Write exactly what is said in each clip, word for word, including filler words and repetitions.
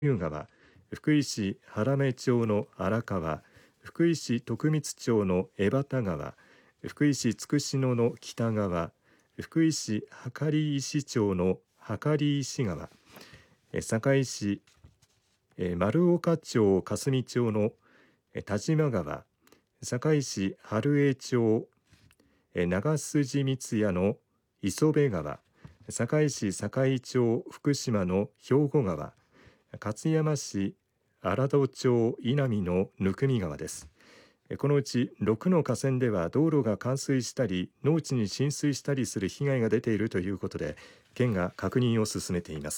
湯川、福井市原目町の荒川、福井市徳光町の江端川、福井市筑紫野の北川、福井市計石町の計石川、堺市丸岡町霞町の田島川、堺市春江町長筋三谷の磯部川、堺市堺町福島の兵庫川、勝山市荒戸町稲見の生見川です。このうちろくの河川では道路が冠水したり農地に浸水したりする被害が出ているということで、県が確認を進めています。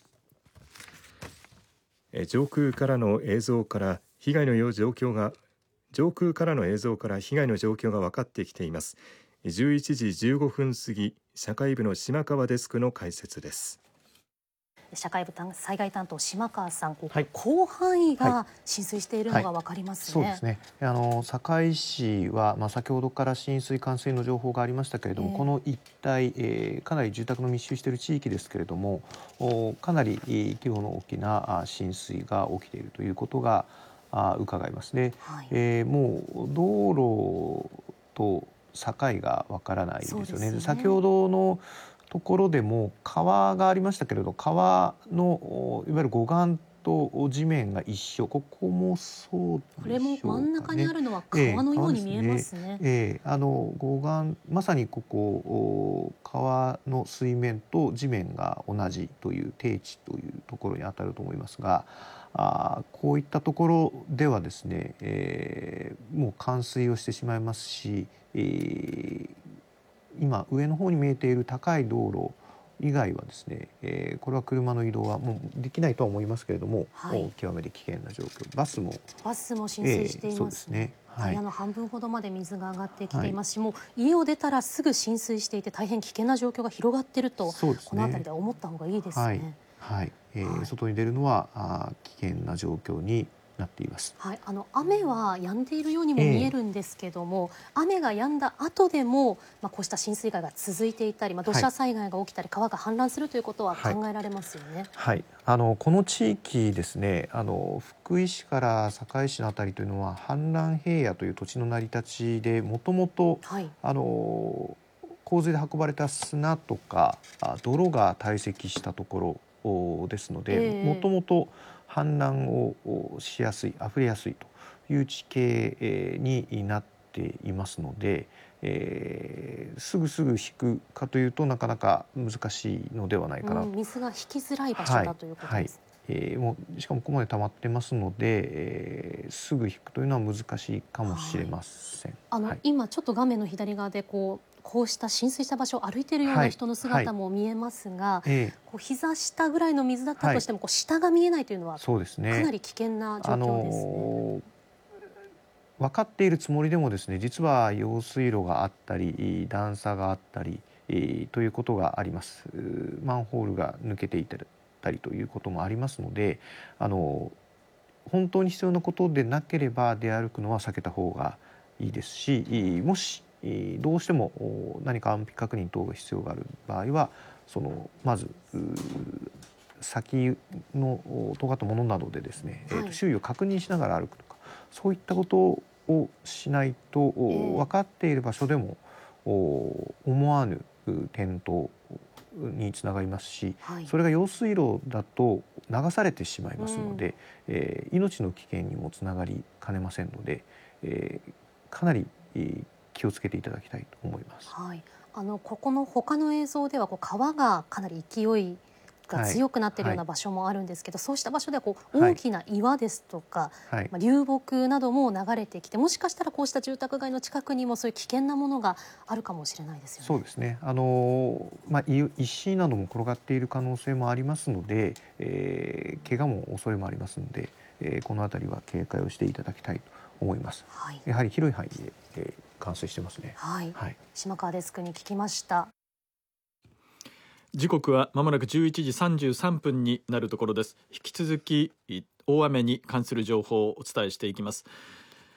上空からの映像から被害の状況が上空からの映像から被害の状況が分かってきています。じゅういちじじゅうごふん過ぎ、社会部の島川デスクの解説です。 社会部災害担当島川さん、はい、広範囲が浸水しているのが分かりますね。 はいはい、そうですね。あの堺市は、まあ、先ほどから浸水冠水の情報がありましたけれども、えー、この一帯、えー、かなり住宅の密集している地域ですけれども、かなり規模の大きな浸水が起きているということが伺いますね。はい、えー、もう道路と境がわからないですよね。そうですね。先ほどのところでも川がありましたけれど、川のいわゆる護岸と地面が一緒、ここもそうでしょうかね。 これも真ん中にあるのは川のように見えますね。 えー、えー、あの護岸、まさにここ川の水面と地面が同じという低地というところに当たると思いますが、あこういったところではですね、えー、もう冠水をしてしまいますし、えー今上の方に見えている高い道路以外はですね、えー、これは車の移動はもうできないとは思いますけれども、はい、極めて危険な状況。バスもバスも浸水しています、えー、そうですね。タイヤの半分ほどまで水が上がってきていますし、はい、もう家を出たらすぐ浸水していて大変危険な状況が広がっていると、そうですね、この辺りでは思った方がいいですね。 はいはい、えーはい、外に出るのはあ危険な状況になっています。 はい、あの雨は止んでいるようにも見えるんですけども、えー、雨が止んだ後でも、まあ、こうした浸水害が続いていたり、まあ、土砂災害が起きたり、はい、川が氾濫するということは考えられますよね。 はい、はい、あのこの地域ですね、あの福井市から堺市のあたりというのは氾濫平野という土地の成り立ちで、もともと洪水で運ばれた砂とか泥が堆積したところですので、もともと氾濫をしやすい、溢れやすいという地形になっていますので、えー、すぐすぐ引くかというとなかなか難しいのではないかなと、うん、 水が引きづらい場所だということです。 はいはい、えー、もうしかもここまで溜まってますので、えー、すぐ引くというのは難しいかもしれません。はい、 あの、はい、今ちょっと画面の左側でこうこうした浸水した場所を歩いているような人の姿も見えますが、はいはい、こう膝下ぐらいの水だったとしても、はい、こう下が見えないというのはそうですね、かなり危険な状況ですね。あのー分かっているつもりでもですね、実は用水路があったり段差があったり、えー、ということがあります。マンホールが抜けていたりということもありますので、あの本当に必要なことでなければ出歩くのは避けた方がいいですし、もしどうしても何か安否確認等が必要がある場合は、そのまず先の尖ったものなどでですね、はい、周囲を確認しながら歩くとか、そういったことをしないと、えー、分かっている場所でも思わぬ転倒につながりますし、はい、それが用水路だと流されてしまいますので、うん、えー、命の危険にもつながりかねませんので、えー、かなり気をつけていただきたいと思います。 はい、あのここの他の映像ではこう川がかなり勢いが強くなっているような場所もあるんですけど、はいはい、そうした場所ではこう大きな岩ですとか、はい、まあ、流木なども流れてきて、もしかしたらこうした住宅街の近くにもそういう危険なものがあるかもしれないですよね。 そうですね。あの、まあ、石なども転がっている可能性もありますので、えー、怪我も恐れもありますので、えー、このあたりは警戒をしていただきたいと思います。はい、やはり広い範囲で、えー、冠水してますね。 はい、はい、島川デスクに聞きました。 時刻はまもなくじゅういちじさんじゅうさんぷんになるところです。引き続き大雨に関する情報をお伝えしていきます。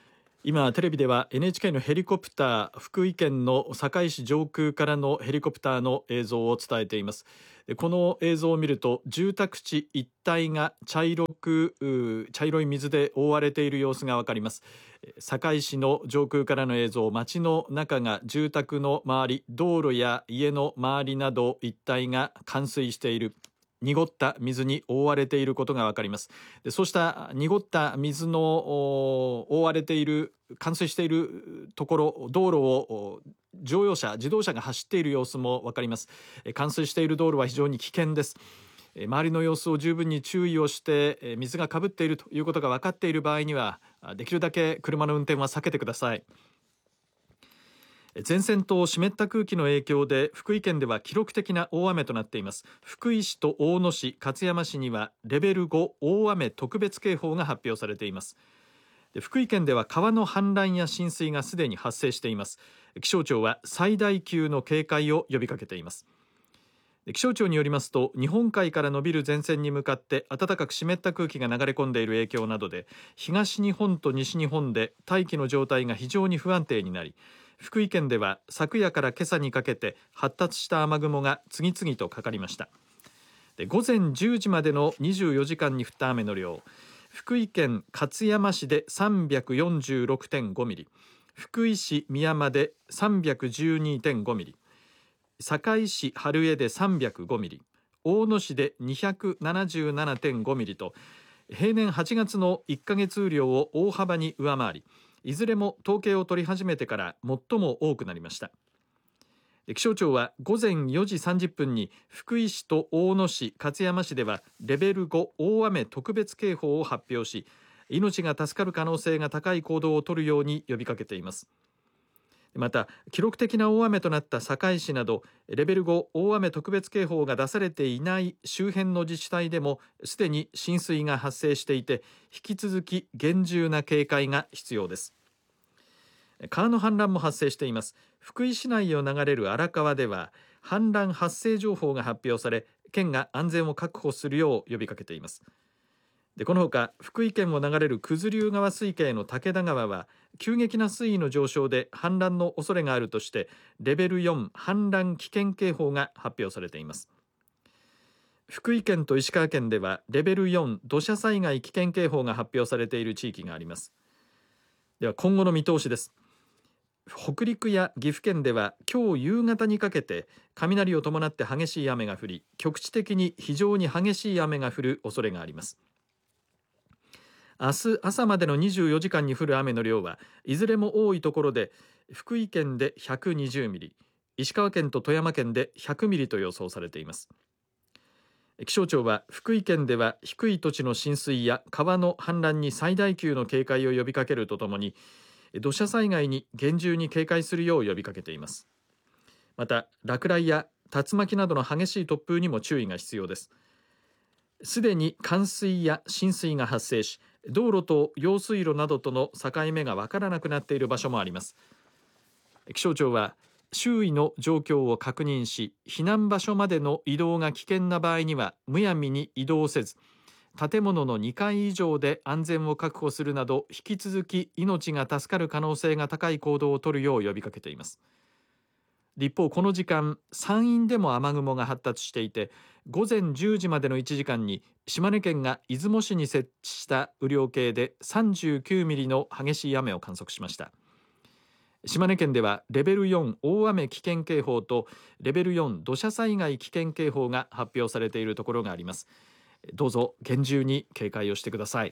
今テレビでは エヌエイチケー のヘリコプター、福井県の坂市上空からのヘリコプターの映像を伝えています。この映像を見ると、住宅地一帯が茶色く茶色い水で覆われている様子がわかります。坂市の上空からの映像、街の中が住宅の周り、道路や家の周りなど一帯が冠水している、濁った水に覆われていることがわかります。でそうした濁った水の覆われている、冠水しているところ、道路を乗用車、自動車が走っている様子もわかります。冠水している道路は非常に危険です。周りの様子を十分に注意をして、水がかぶっているということが分かっている場合には、できるだけ車の運転は避けてください。前線と湿った空気の影響で福井県では記録的な大雨となっています。福井市と大野市、勝山市にはレベルご大雨特別警報が発表されています。で福井県では川の氾濫や浸水がすでに発生しています。気象庁は最大級の警戒を呼びかけています。気象庁によりますと、日本海から伸びる前線に向かって暖かく湿った空気が流れ込んでいる影響などで、東日本と西日本で大気の状態が非常に不安定になり、福井県では昨夜から今朝にかけて発達した雨雲が次々とかかりました。で午前じゅうじまでのにじゅうよじかんに降った雨の量、福井県勝山市で さんびゃくよんじゅうろくてんご ミリ、福井市美山で さんびゃくじゅうにてんご ミリ、坂市春江でさんびゃくごミリ、大野市で にひゃくななじゅうななてんご ミリと、平年はちがつのいっかげつ雨量を大幅に上回り、いずれも統計を取り始めてから最も多くなりました。気象庁は午前よじさんじゅっぷんに福井市と大野市、勝山市ではレベルご大雨特別警報を発表し、命が助かる可能性が高い行動を取るように呼びかけています。また、記録的な大雨となった堺市などレベルご大雨特別警報が出されていない周辺の自治体でもすでに浸水が発生していて、引き続き厳重な警戒が必要です。川の氾濫も発生しています。福井市内を流れる荒川では氾濫発生情報が発表され、県が安全を確保するよう呼びかけています。でこのほか、福井県を流れる九頭竜川水系の武田川は急激な水位の上昇で氾濫の恐れがあるとしてレベルよん氾濫危険警報が発表されています。福井県と石川県ではレベルよん土砂災害危険警報が発表されている地域があります。では今後の見通しです。北陸や岐阜県では今日夕方にかけて雷を伴って激しい雨が降り、局地的に非常に激しい雨が降る恐れがあります。明日朝までのにじゅうよじかんに降る雨の量はいずれも多いところで福井県でひゃくにじゅうミリ、石川県と富山県でひゃくミリと予想されています。気象庁は福井県では低い土地の浸水や川の氾濫に最大級の警戒を呼びかけるとともに、土砂災害に厳重に警戒するよう呼びかけています。また、落雷や竜巻などの激しい突風にも注意が必要です。すでに冠水や浸水が発生し、道路と用水路などとの境目が分からなくなっている場所もあります。気象庁は周囲の状況を確認し、避難場所までの移動が危険な場合にはむやみに移動せず、建物のにかい以上で安全を確保するなど、引き続き命が助かる可能性が高い行動を取るよう呼びかけています。一方、この時間山陰でも雨雲が発達していて、午前じゅうじまでのいちじかんに島根県が出雲市に設置した雨量計でさんじゅうきゅうミリの激しい雨を観測しました。島根県ではレベルよん大雨危険警報とレベルよん土砂災害危険警報が発表されているところがあります。どうぞ厳重に警戒をしてください。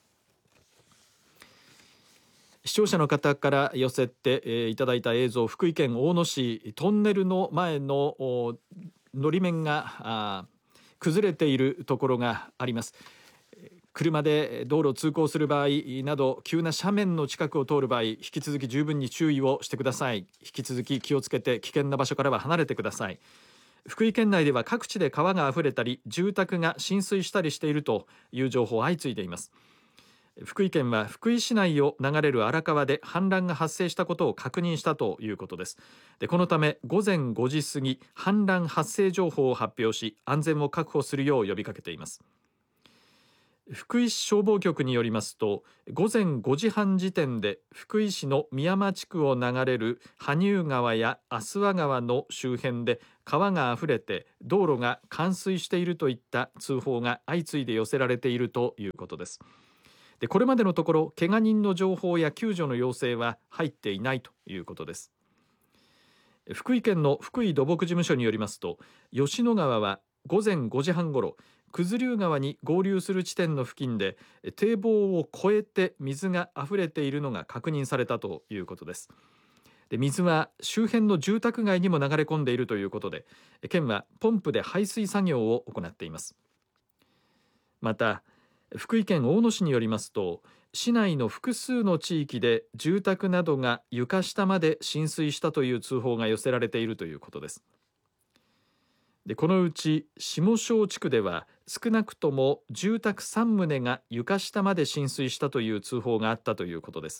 視聴者の方から寄せて、えー、いただいた映像、福井県大野市トンネルの前ののり面が崩れているところがあります。車で道路を通行する場合など急な斜面の近くを通る場合、引き続き十分に注意をしてください。引き続き気をつけて危険な場所からは離れてください。福井県内では各地で川があふれたり住宅が浸水したりしているという情報相次いでいます。福井県は福井市内を流れる荒川で氾濫が発生したことを確認したということです。でこのため午前ごじ過ぎ氾濫発生情報を発表し、安全を確保するよう呼びかけています。 福井市消防局によりますと、午前ごじはん時点で福井市の宮間地区を流れる羽生川や足羽川の周辺で川があふれて道路が冠水しているといった通報が相次いで寄せられているということです。で、これまでのところ怪我人の情報や救助の要請は入っていないということです。福井県の福井土木事務所によりますと、吉野川は午前ごじはんごろ、九頭竜川に合流する地点の付近で堤防を越えて水があふれているのが確認されたということです。で、水は周辺の住宅街にも流れ込んでいるということで、県はポンプで排水作業を行っています。また福井県大野市によりますと、市内の複数の地域で住宅などが床下まで浸水したという通報が寄せられているということです。で、このうち下庄地区では少なくとも住宅さん棟が床下まで浸水したという通報があったということです。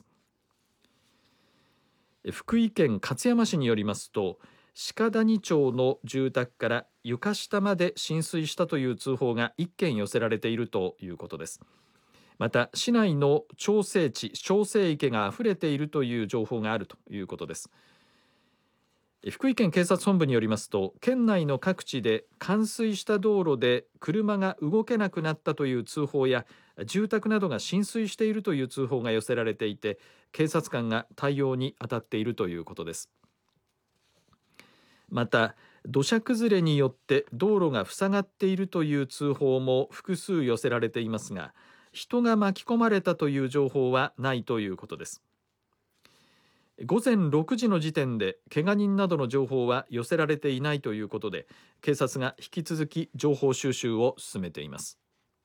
福井県勝山市によりますと、鹿谷町の住宅から床下まで浸水したという通報がいっけん寄せられているということです。また市内の調整池、調整池があふれているという情報があるということです。福井県警察本部によりますと、県内の各地で冠水した道路で車が動けなくなったという通報や住宅などが浸水しているという通報が寄せられていて、警察官が対応に当たっているということです。また土砂崩れによって道路が塞がっているという通報も複数寄せられていますが、人が巻き込まれたという情報はないということです。午前ろくじの時点で怪我人などの情報は寄せられていないということで、警察が引き続き情報収集を進めています。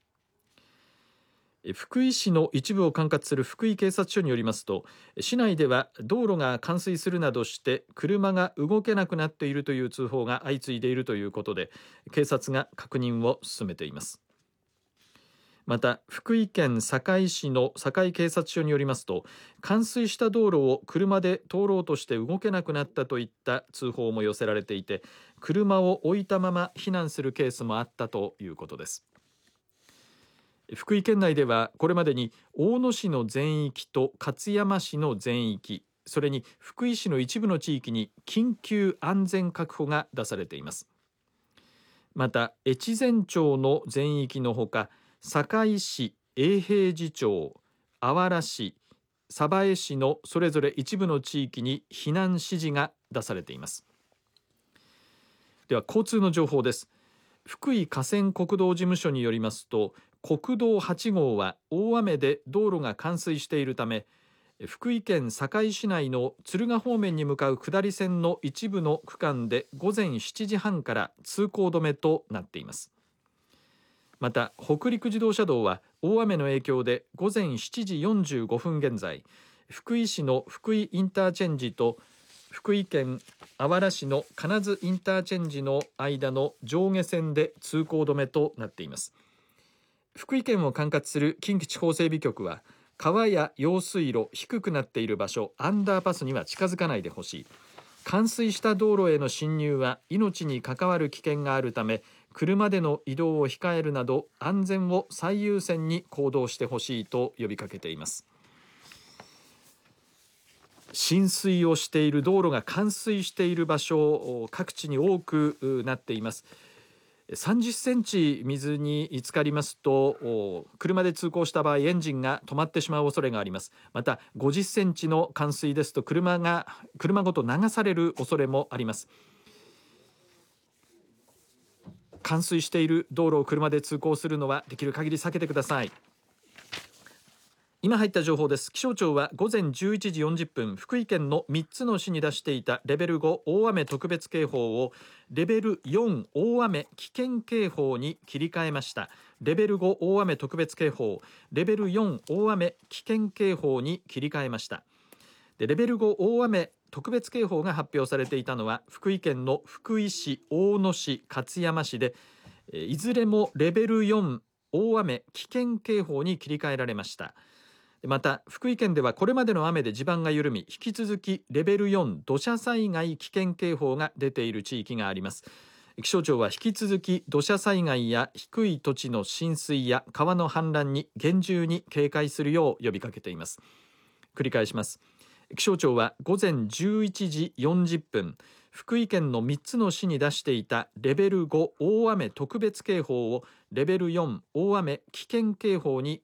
福井市の一部を管轄する福井警察署によりますと、市内では道路が冠水するなどして車が動けなくなっているという通報が相次いでいるということで、警察が確認を進めています。また福井県坂井市の坂井警察署によりますと、冠水した道路を車で通ろうとして動けなくなったといった通報も寄せられていて、車を置いたまま避難するケースもあったということです。福井県内ではこれまでに大野市の全域と勝山市の全域、それに福井市の一部の地域に緊急安全確保が出されています。また越前町の全域のほか、坂井市、永平寺町、あわら市、鯖江市のそれぞれ一部の地域に避難指示が出されています。では交通の情報です。福井河川国道事務所によりますと、国道はちごうは大雨で道路が冠水しているため、福井県坂井市内の敦賀方面に向かう下り線の一部の区間で午前しちじはんから通行止めとなっています。また北陸自動車道は大雨の影響で午前しちじよんじゅうごふん現在、福井市の福井インターチェンジと福井県あわら市の金津インターチェンジの間の上下線で通行止めとなっています。福井県を管轄する近畿地方整備局は、川や用水路、低くなっている場所、アンダーパスには近づかないでほしい。冠水した道路への進入は命に関わる危険があるため、車での移動を控えるなど安全を最優先に行動してほしいと呼びかけています。浸水をしている道路が冠水している場所、各地に多くなっています。さんじゅっセンチ水に浸かりますと、車で通行した場合エンジンが止まってしまう恐れがあります。またごじゅっセンチの冠水ですと車が車ごと流される恐れもあります。冠水している道路を車で通行するのはできる限り避けてください。今入った情報です。気象庁は午前じゅういちじよんじゅっぷん、福井県のみっつの市に出していたレベルご大雨特別警報をレベルよん大雨危険警報に切り替えました。レベルご大雨特別警報、レベルよん大雨危険警報に切り替えました。でレベルご大雨特別警報が発表されていたのは福井県の福井市、大野市、勝山市で、いずれもレベルよん大雨危険警報に切り替えられました。また福井県ではこれまでの雨で地盤が緩み、引き続きレベルよん土砂災害危険警報が出ている地域があります。 気象庁は引き続き土砂災害や低い土地の浸水や川の氾濫に厳重に警戒するよう呼びかけています。繰り返します。気象庁は午前じゅういちじよんじゅっぷん、福井県のみっつの市に出していたレベルご大雨特別警報をレベルよん大雨危険警報に